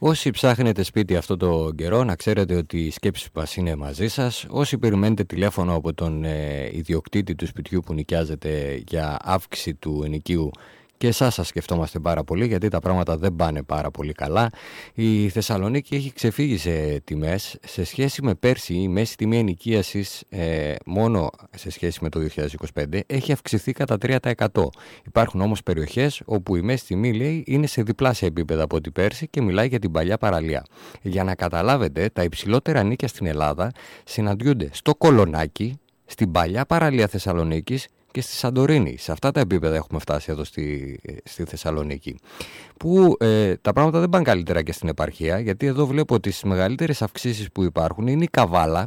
Όσοι ψάχνετε σπίτι αυτό το καιρό, να ξέρετε ότι η σκέψη μας είναι μαζί σας. Όσοι περιμένετε τηλέφωνο από τον ιδιοκτήτη του σπιτιού που νοικιάζετε για αύξηση του ενοικίου, και εσάς σας σκεφτόμαστε πάρα πολύ, γιατί τα πράγματα δεν πάνε πάρα πολύ καλά. Η Θεσσαλονίκη έχει ξεφύγει σε τιμές. Σε σχέση με πέρσι, η μέση τιμή ενοικίασης μόνο σε σχέση με το 2025 έχει αυξηθεί κατά 3%. Υπάρχουν όμως περιοχές όπου η μέση τιμή, λέει, είναι σε διπλάσια επίπεδα από ό,τι πέρσι και μιλάει για την παλιά παραλία. Για να καταλάβετε, τα υψηλότερα νίκια στην Ελλάδα συναντιούνται στο Κολονάκι, στην παλιά παραλία Θεσσαλονίκης και στη Σαντορίνη. Σε αυτά τα επίπεδα έχουμε φτάσει εδώ στη Θεσσαλονίκη. Που τα πράγματα δεν πάνε καλύτερα και στην επαρχία, γιατί εδώ βλέπω ότι στις μεγαλύτερες αυξήσεις που υπάρχουν είναι η Καβάλα.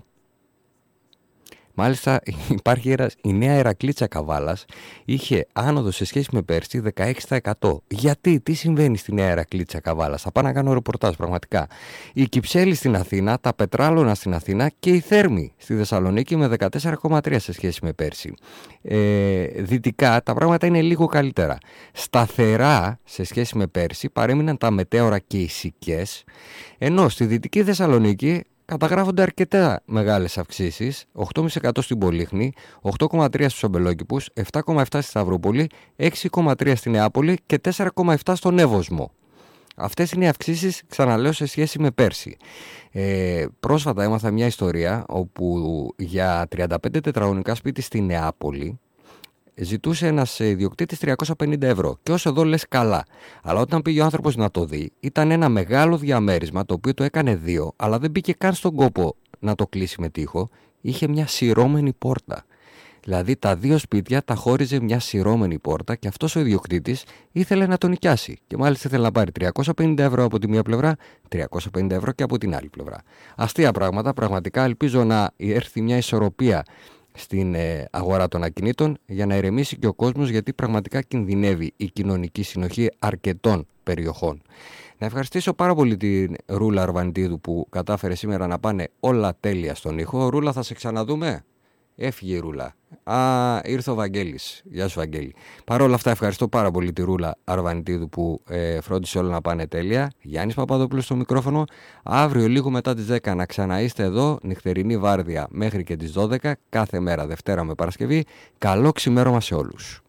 Μάλιστα υπάρχει η νέα Ηρακλήτσα Καβάλας, είχε άνοδο σε σχέση με πέρσι 16%. Γιατί, τι συμβαίνει στη νέα Ηρακλήτσα Καβάλας? Θα πάω να κάνω ρεπορτάζ πραγματικά. Η Κυψέλη στην Αθήνα, τα Πετράλωνα στην Αθήνα και η Θέρμη στη Θεσσαλονίκη με 14,3 σε σχέση με πέρσι. Δυτικά τα πράγματα είναι λίγο καλύτερα. Σταθερά σε σχέση με πέρσι παρέμειναν τα Μετέωρα και οι Σικές, ενώ στη Δυτική Θεσσαλονίκη καταγράφονται αρκετά μεγάλες αυξήσεις, 8,5% στην Πολύχνη, 8,3% στους Αμπελόκηπους, 7,7% στη Σταυρούπολη, 6,3% στη Νεάπολη και 4,7% στον Εύωσμο. Αυτές είναι οι αυξήσεις, ξαναλέω, σε σχέση με πέρσι. Πρόσφατα έμαθα μια ιστορία όπου για 35 τετραγωνικά σπίτι στη Νεάπολη ζητούσε ένας ιδιοκτήτης 350 ευρώ. Και όσο εδώ λες καλά. Αλλά όταν πήγε ο άνθρωπος να το δει, ήταν ένα μεγάλο διαμέρισμα το οποίο το έκανε 2, αλλά δεν μπήκε καν στον κόπο να το κλείσει με τοίχο. Είχε μια σειρώμενη πόρτα. Δηλαδή τα 2 σπίτια τα χώριζε μια σειρώμενη πόρτα και αυτός ο ιδιοκτήτης ήθελε να τον νοικιάσει. Και μάλιστα ήθελε να πάρει 350 ευρώ από τη μία πλευρά, 350 ευρώ και από την άλλη πλευρά. Αστεία πράγματα. Πραγματικά ελπίζω να έρθει μια ισορροπία στην αγορά των ακινήτων για να ηρεμήσει και ο κόσμος, γιατί πραγματικά κινδυνεύει η κοινωνική συνοχή αρκετών περιοχών. Να ευχαριστήσω πάρα πολύ την Ρούλα Αρβανιτίδου που κατάφερε σήμερα να πάνε όλα τέλεια στον ήχο. Ρούλα, θα σε ξαναδούμε? Έφυγε η Ρούλα. Ήρθε ο Βαγγέλης. Γεια σου, Βαγγέλη. Παρ' όλα αυτά, ευχαριστώ πάρα πολύ τη Ρούλα Αρβανιτίδου που φρόντισε όλα να πάνε τέλεια. Γιάννης Παπαδόπουλος στο μικρόφωνο. Αύριο λίγο μετά τις 10 να ξαναείστε εδώ, νυχτερινή βάρδια μέχρι και τις 12, κάθε μέρα Δευτέρα με Παρασκευή. Καλό ξημέρωμα σε όλους.